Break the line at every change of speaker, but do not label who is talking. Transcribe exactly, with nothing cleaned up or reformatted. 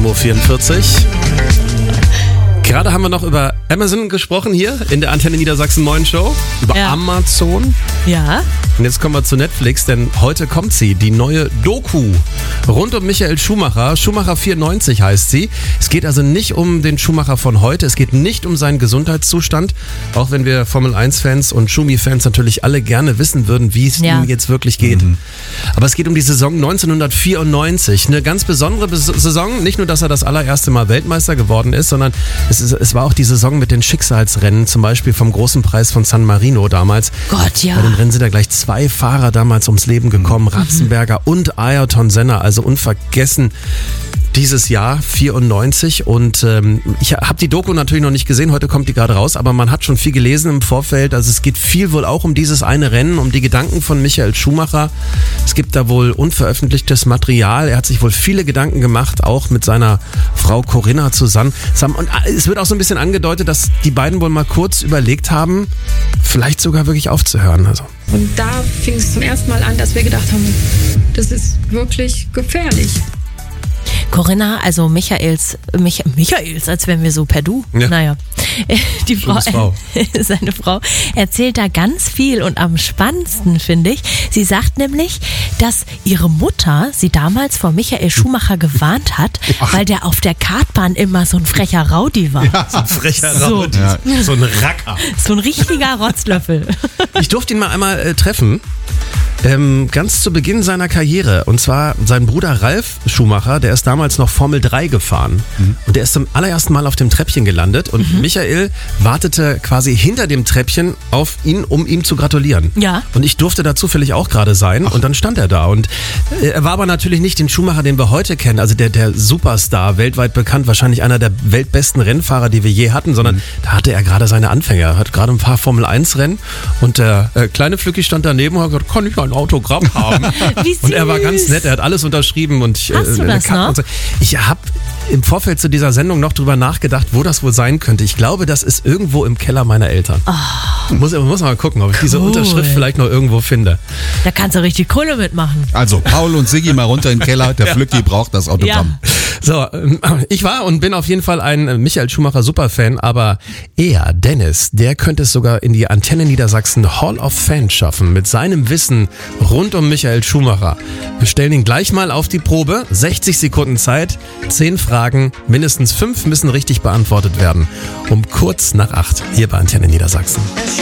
Uhr vierundvierzig. Gerade haben wir noch über Amazon gesprochen hier in der Antenne Niedersachsen Moin Show. Über
Ja.
Amazon.
Ja.
Und jetzt kommen wir zu Netflix, denn heute kommt sie, die neue Doku rund um Michael Schumacher. Schumacher vierundneunzig heißt sie. Es geht also nicht um den Schumacher von heute, es geht nicht um seinen Gesundheitszustand, auch wenn wir Formel eins Fans und Schumi-Fans natürlich alle gerne wissen würden, wie es
Ja.
ihm jetzt wirklich geht. Mhm. Aber es geht um die Saison neunzehnhundertvierundneunzig. Eine ganz besondere Bes- Saison, nicht nur, dass er das allererste Mal Weltmeister geworden ist, sondern es, ist, es war auch die Saison mit den Schicksalsrennen, zum Beispiel vom Großen Preis von San Marino damals.
Gott, ja.
Bei den Rennen sind da gleich zwei Fahrer damals ums Leben gekommen, Ratzenberger und Ayrton Senna, also unvergessen dieses Jahr vierundneunzig. Und ähm, ich habe die Doku natürlich noch nicht gesehen, heute kommt die gerade raus, aber man hat schon viel gelesen im Vorfeld, also es geht viel wohl auch um dieses eine Rennen, um die Gedanken von Michael Schumacher. Es gibt da wohl unveröffentlichtes Material, er hat sich wohl viele Gedanken gemacht, auch mit seiner Frau Corinna zusammen. Und es wird auch so ein bisschen angedeutet, dass die beiden wohl mal kurz überlegt haben, vielleicht sogar wirklich aufzuhören. Also.
Und da fing es zum ersten Mal an, dass wir gedacht haben, das ist wirklich gefährlich.
Corinna, also Michaels, Mich, Michaels, als wären wir so per Du.
Ja.
Naja, die Frau,
Frau.
seine Frau erzählt da ganz viel und am spannendsten finde ich, sie sagt nämlich, dass ihre Mutter sie damals vor Michael Schumacher gewarnt hat, Ach. weil der auf der Kartbahn immer so ein frecher Rowdy war.
Ja, so ein frecher
So.
Rowdy. Ja. So ein Racker.
So ein richtiger Rotzlöffel.
Ich durfte ihn mal einmal äh, treffen. Ähm, ganz zu Beginn seiner Karriere. Und zwar sein Bruder Ralf Schumacher, der ist damals noch Formel drei gefahren. Mhm. Und der ist zum allerersten Mal auf dem Treppchen gelandet. Und mhm. Michael wartete quasi hinter dem Treppchen auf ihn, um ihm zu gratulieren.
Ja.
Und ich durfte da zufällig auch gerade sein. Ach. Und dann stand er da. Und äh, er war aber natürlich nicht den Schumacher, den wir heute kennen. Also der, der Superstar, weltweit bekannt, wahrscheinlich einer der weltbesten Rennfahrer, die wir je hatten. Sondern mhm. da hatte er gerade seine Anfänge. Er hat gerade ein paar Formel eins Rennen. Und der äh, kleine Flücki stand daneben und hat gesagt, kann ich ein Autogramm haben?
Wie süß.
Und er war ganz nett, er hat alles unterschrieben. Und ich,
Hast
äh,
du das noch?
so. Ich habe im Vorfeld zu dieser Sendung noch drüber nachgedacht, wo das wohl sein könnte. Ich glaube, das ist irgendwo im Keller meiner Eltern. Oh. Muss, muss mal gucken, ob ich cool. diese Unterschrift vielleicht noch irgendwo finde.
Da kannst du richtig Kohle mitmachen.
Also Paul und Siggi mal runter in den Keller, der Flücki braucht das Autogramm.
Ja.
So, ich war und bin auf jeden Fall ein Michael Schumacher Superfan, aber er, Dennis, der könnte es sogar in die Antenne Niedersachsen Hall of Fame schaffen mit seinem Wissen rund um Michael Schumacher. Wir stellen ihn gleich mal auf die Probe. sechzig Sekunden Zeit, zehn Fragen, mindestens fünf müssen richtig beantwortet werden. Um kurz nach acht hier bei Antenne Niedersachsen.